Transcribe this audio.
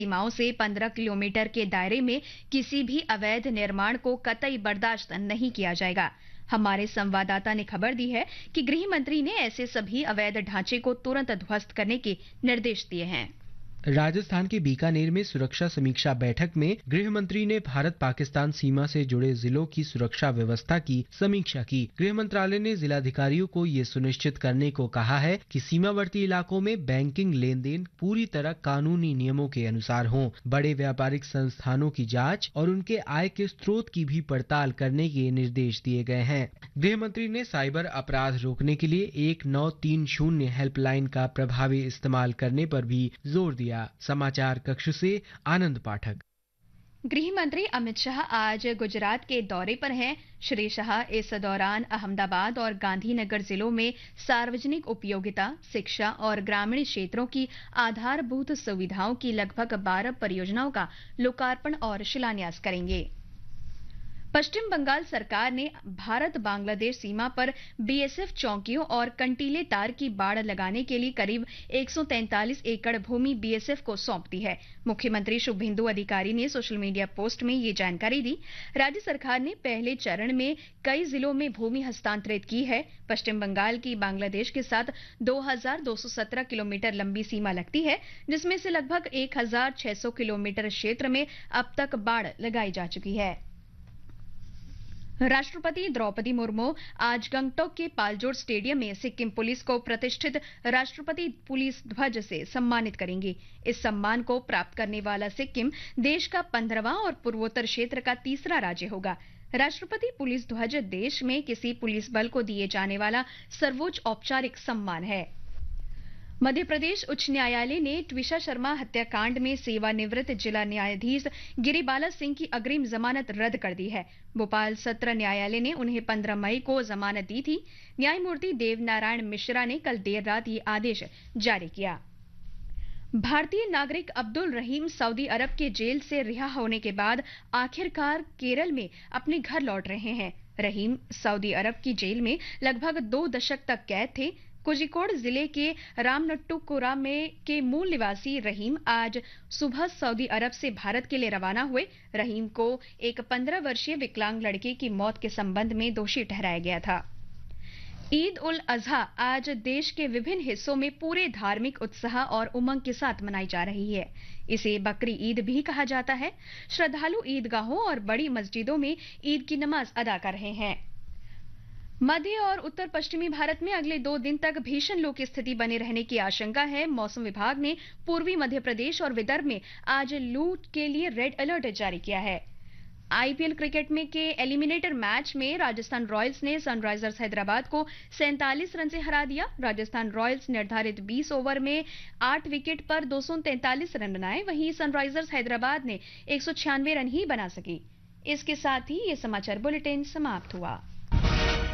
सीमाओं से 15 किलोमीटर के दायरे में किसी भी अवैध निर्माण को कतई बर्दाश्त नहीं किया जाएगा। हमारे संवाददाता ने खबर दी है कि गृह मंत्री ने ऐसे सभी अवैध ढांचे को तुरंत ध्वस्त करने के निर्देश दिए हैं। राजस्थान के बीकानेर में सुरक्षा समीक्षा बैठक में गृह मंत्री ने भारत पाकिस्तान सीमा से जुड़े जिलों की सुरक्षा व्यवस्था की समीक्षा की। गृह मंत्रालय ने जिलाधिकारियों को ये सुनिश्चित करने को कहा है कि सीमावर्ती इलाकों में बैंकिंग लेन देन पूरी तरह कानूनी नियमों के अनुसार हों। बड़े व्यापारिक संस्थानों की जांच और उनके आय के स्रोत की भी पड़ताल करने के निर्देश दिए गए हैं। गृह मंत्री ने साइबर अपराध रोकने के लिए 1930 हेल्पलाइन का प्रभावी इस्तेमाल करने पर भी जोर दिया। समाचार कक्ष से आनंद पाठक। गृह मंत्री अमित शाह आज गुजरात के दौरे पर हैं। श्री शाह इस दौरान अहमदाबाद और गांधीनगर जिलों में सार्वजनिक उपयोगिता, शिक्षा और ग्रामीण क्षेत्रों की आधारभूत सुविधाओं की लगभग 12 परियोजनाओं का लोकार्पण और शिलान्यास करेंगे। पश्चिम बंगाल सरकार ने भारत बांग्लादेश सीमा पर बीएसएफ चौकियों और कंटीले तार की बाड़ लगाने के लिए करीब 143 एकड़ भूमि बीएसएफ को सौंप दी है। मुख्यमंत्री शुभेंदु अधिकारी ने सोशल मीडिया पोस्ट में ये जानकारी दी। राज्य सरकार ने पहले चरण में कई जिलों में भूमि हस्तांतरित की है। पश्चिम बंगाल की बांग्लादेश के साथ 2217 किलोमीटर लंबी सीमा लगती है, जिसमें से लगभग 1600 किलोमीटर क्षेत्र में अब तक बाड़ लगाई जा चुकी है। राष्ट्रपति द्रौपदी मुर्मू आज गंगटोक के पालजोर स्टेडियम में सिक्किम पुलिस को प्रतिष्ठित राष्ट्रपति पुलिस ध्वज से सम्मानित करेंगी। इस सम्मान को प्राप्त करने वाला सिक्किम देश का 15वां और पूर्वोत्तर क्षेत्र का तीसरा राज्य होगा। राष्ट्रपति पुलिस ध्वज देश में किसी पुलिस बल को दिए जाने वाला सर्वोच्च औपचारिक सम्मान है। मध्य प्रदेश उच्च न्यायालय ने ट्विशा शर्मा हत्याकांड में सेवानिवृत्त जिला न्यायाधीश गिरिबाला सिंह की अग्रिम जमानत रद्द कर दी है। भोपाल सत्र न्यायालय ने उन्हें 15 मई को जमानत दी थी। न्यायमूर्ति देवनारायण मिश्रा ने कल देर रात ये आदेश जारी किया। भारतीय नागरिक अब्दुल रहीम सऊदी अरब के जेल से रिहा होने के बाद आखिरकार केरल में अपने घर लौट रहे हैं। रहीम सऊदी अरब की जेल में लगभग 2 दशक तक कैद थे। कोझिकोड जिले के रामनट्टुपुरा में के मूल निवासी रहीम आज सुबह सऊदी अरब से भारत के लिए रवाना हुए। रहीम को एक 15 वर्षीय विकलांग लड़के की मौत के संबंध में दोषी ठहराया गया था। ईद उल अजहा आज देश के विभिन्न हिस्सों में पूरे धार्मिक उत्साह और उमंग के साथ मनाई जा रही है। इसे बकरी ईद भी कहा जाता है। श्रद्धालु ईदगाहों और बड़ी मस्जिदों में ईद की नमाज अदा कर रहे हैं। मध्य और उत्तर पश्चिमी भारत में अगले 2 दिन तक भीषण लू की स्थिति बने रहने की आशंका है। मौसम विभाग ने पूर्वी मध्य प्रदेश और विदर्भ में आज लू के लिए रेड अलर्ट जारी किया है। आईपीएल क्रिकेट में के एलिमिनेटर मैच में राजस्थान रॉयल्स ने सनराइजर्स हैदराबाद को 47 रन से हरा दिया। राजस्थान रॉयल्स निर्धारित 20 ओवर में 8 विकेट पर 243 रन बनाए। वहीं सनराइजर्स हैदराबाद ने 196 रन ही बना सकी। इसके साथ ही ये समाचार बुलेटिन समाप्त हुआ।